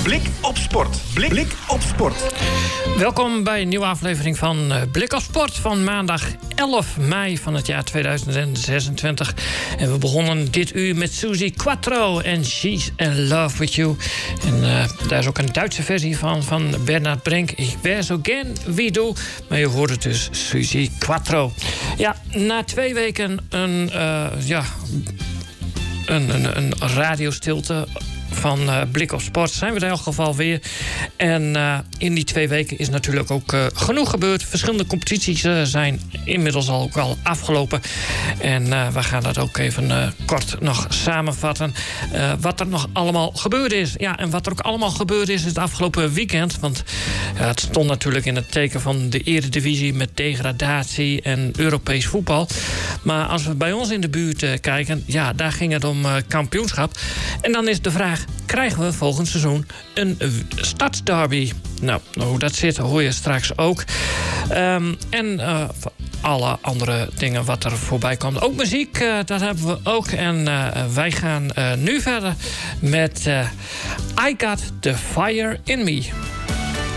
Blik op sport. Blik op sport. Welkom bij een nieuwe aflevering van Blik op Sport van maandag 11 mei van het jaar 2026. En we begonnen dit uur met Suzy Quatro en She's in Love With You. En daar is ook een Duitse versie van Bernard Brink. Ik wär so gern wie du. Maar je hoort het dus, Suzy Quatro. Ja, na 2 weken een radiostilte van Blik op Sport zijn we er in elk geval weer. En in die 2 weken is natuurlijk ook genoeg gebeurd. Verschillende competities zijn inmiddels ook al afgelopen. En we gaan dat ook even kort nog samenvatten. Wat er nog allemaal gebeurd is. Ja, en wat er ook allemaal gebeurd is het afgelopen weekend. Want het stond natuurlijk in het teken van de Eredivisie met degradatie en Europees voetbal. Maar als we bij ons in de buurt kijken, ja, daar ging het om kampioenschap. En dan is de vraag, krijgen we volgend seizoen een stadsderby? Nou, hoe dat zit hoor je straks ook. En alle andere dingen wat er voorbij komt. Ook muziek, dat hebben we ook. En wij gaan nu verder met I Got The Fire In Me.